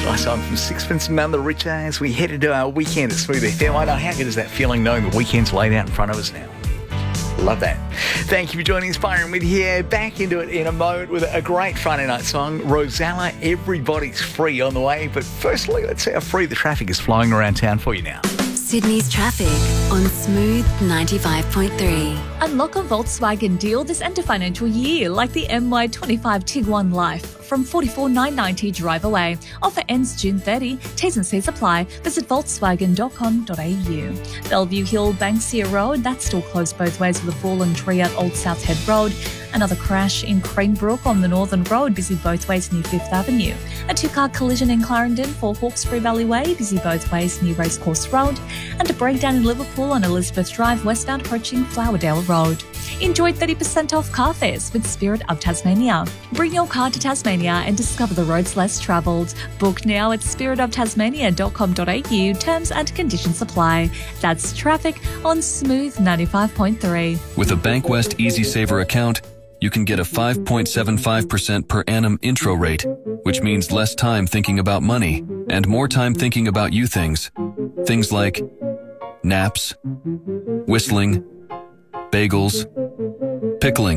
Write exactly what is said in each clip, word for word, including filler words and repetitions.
Nice song from Sixpence None the Richer as we head into our weekend at Smooth F M. I know, how good is that feeling knowing the weekend's laid out in front of us now? Love that. Thank you for joining Inspiring with here. Back into it in a moment with a great Friday night song, Rosella, Everybody's Free on the way. But firstly, let's see how free the traffic is flying around town for you now. Sydney's traffic on Smooth ninety-five point three. Unlock a Volkswagen deal this end of financial year, like the M Y twenty-five Tiguan Life from forty-four thousand nine hundred ninety dollars drive away. Offer ends June thirtieth. T's and C's apply. Visit volkswagen dot com dot a u. Bellevue Hill, Banksia Road, that's still closed both ways with a fallen tree at Old South Head Road. Another crash in Cranebrook on the Northern Road, busy both ways near Fifth Avenue. A two-car collision in Clarendon for Hawkesbury Valley Way, busy both ways near Racecourse Road. And a breakdown in Liverpool on Elizabeth Drive westbound approaching Flowerdale Road. Enjoy thirty percent off car fares with Spirit of Tasmania. Bring your car to Tasmania and discover the roads less travelled. Book now at spirit of tasmania dot com dot a u. Terms and conditions apply. That's traffic on Smooth ninety-five point three. With a Bankwest Easy Saver account, you can get a five point seven five percent per annum intro rate, which means less time thinking about money and more time thinking about you things. Things like naps, whistling, bagels, pickling,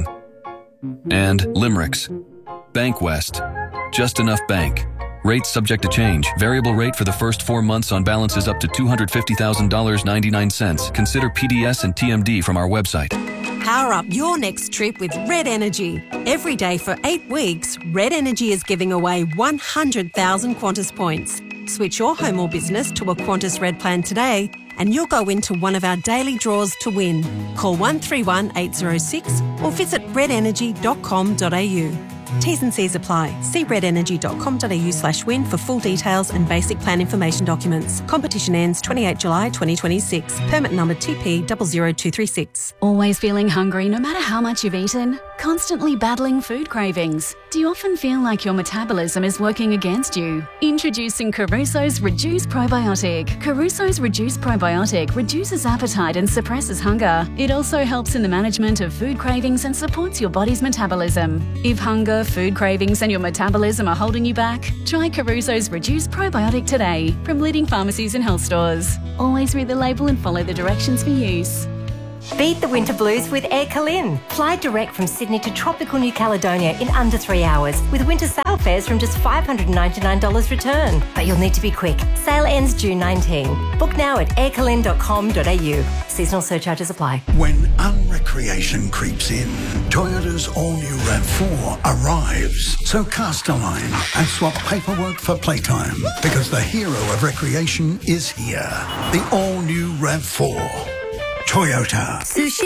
and limericks. Bankwest. Just enough bank. Rates subject to change. Variable rate for the first four months on balances up to two hundred fifty thousand dollars and ninety-nine cents. Consider P D S and T M D from our website. Power up your next trip with Red Energy. Every day for eight weeks, Red Energy is giving away one hundred thousand Qantas points. Switch your home or business to a Qantas Red plan today and you'll go into one of our daily draws to win. Call one three one eight zero six or visit red energy dot com dot a u. T's and C's apply. See red energy dot com dot a u slash win for full details and basic plan information documents. Competition ends twenty-eighth of July twenty twenty-six. Permit number T P zero zero two three six. Always feeling hungry no matter how much you've eaten? Constantly battling food cravings? Do you often feel like your metabolism is working against you? Introducing Caruso's Reduce Probiotic. Caruso's Reduce Probiotic reduces appetite and suppresses hunger. It also helps in the management of food cravings and supports your body's metabolism. If hunger, food cravings and your metabolism are holding you back, try Caruso's Reduce Probiotic today from leading pharmacies and health stores. Always read the label and follow the directions for use. Beat the winter blues with Air Calin. Fly direct from Sydney to tropical New Caledonia in under three hours with winter sale fares from just five hundred ninety-nine dollars return. But you'll need to be quick. Sale ends June nineteenth. Book now at air calin dot com dot a u. Seasonal surcharges apply. When unrecreation creeps in, Toyota's all-new RAV four arrives. So cast a line and swap paperwork for playtime because the hero of recreation is here. The all-new RAV four. Toyota. Sushi